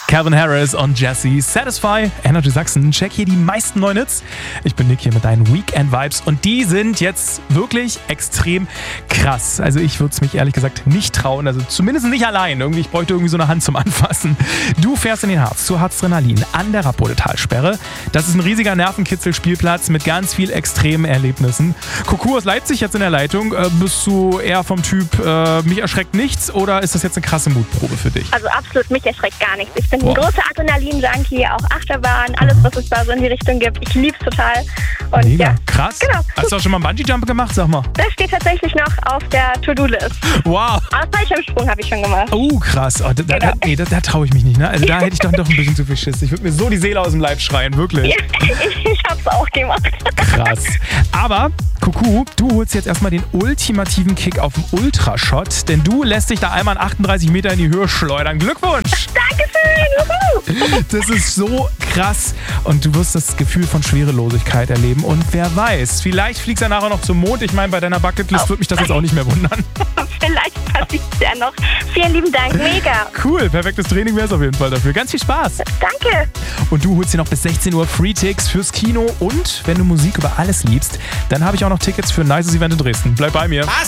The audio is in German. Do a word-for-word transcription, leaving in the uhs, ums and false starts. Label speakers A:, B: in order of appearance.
A: Calvin Harris und Jesse, Satisfy, Energy Sachsen. Check hier die meisten neuen Hits. Ich bin Nick hier mit deinen Weekend-Vibes und die sind jetzt wirklich extrem krass. Also ich würde es mich ehrlich gesagt nicht trauen, also zumindest nicht allein. Irgendwie, ich bräuchte irgendwie so eine Hand zum Anfassen. Du fährst in den Harz zu Harzrenalin an der Rappodetalsperre. Das ist ein riesiger Nervenkitzel-Spielplatz mit ganz viel extremen Erlebnissen. Kuku aus Leipzig jetzt in der Leitung. Äh, bist du eher vom Typ, äh, mich erschreckt nichts oder ist das jetzt eine krasse Mutprobe für dich?
B: Also absolut, mich erschreckt gar nichts. Ich bin
A: Boah.
B: ein großer Adrenalin-Junkie, auch Achterbahn, alles, was es da so in die Richtung gibt. Ich lieb's total. Und
A: Mega,
B: ja,
A: krass.
B: Genau.
A: Hast du auch schon mal einen Bungee-Jump gemacht, sag mal?
B: Das steht tatsächlich noch auf der To-Do-List.
A: Wow.
B: Ausfallschirmsprung habe ich schon gemacht.
A: Oh, krass. Oh, da da,
B: Genau.
A: nee, da, da traue ich mich nicht, ne? Also da hätte ich dann doch ein bisschen zu viel Schiss. Ich würde mir so die Seele aus dem Leib schreien, wirklich.
B: ich ich hab's auch gemacht.
A: Krass. Aber, Kuku, du holst jetzt erstmal den ultimativen Kick auf dem Ultrashot, denn du lässt dich da einmal achtunddreißig Meter in die Höhe schleudern. Glückwunsch!
B: Dankeschön! Juhu.
A: Das ist so krass und du wirst das Gefühl von Schwerelosigkeit erleben und wer weiß, vielleicht fliegst du ja nachher noch zum Mond. Ich meine, bei deiner Bucketlist
B: Oh.
A: würde mich das jetzt auch nicht mehr wundern.
B: Vielleicht passiert's ja noch. Vielen lieben Dank, mega.
A: Cool, perfektes Training wäre es auf jeden Fall dafür. Ganz viel Spaß.
B: Danke.
A: Und du holst dir noch bis sechzehn Uhr Free-Ticks fürs Kino und wenn du Musik über alles liebst, dann habe ich auch noch Tickets für ein nices Event in Dresden. Bleib bei mir.
C: Was?